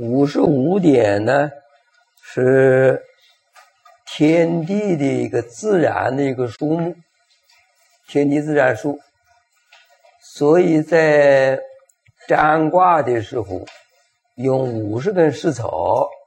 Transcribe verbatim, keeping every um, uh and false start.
五十五点呢是天地的一个自然的一个数目，天地自然数，所以在占卦的时候用五十根石草